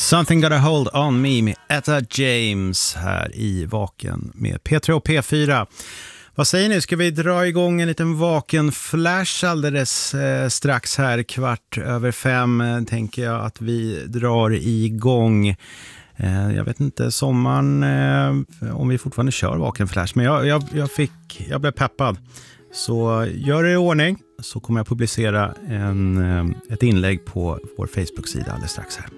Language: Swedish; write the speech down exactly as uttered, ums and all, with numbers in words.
Something Got a Hold on Me med Etta James här i Vaken med P tre och P fyra. Vad säger ni? Ska vi dra igång en liten Vaken-flash alldeles eh, strax här, kvart över fem eh, tänker jag att vi drar igång. Eh, jag vet inte, sommaren, eh, om vi fortfarande kör Vaken-flash, men jag, jag, jag, fick, jag blev peppad. Så gör det i ordning, så kommer jag publicera en, eh, ett inlägg på vår Facebook-sida alldeles strax här.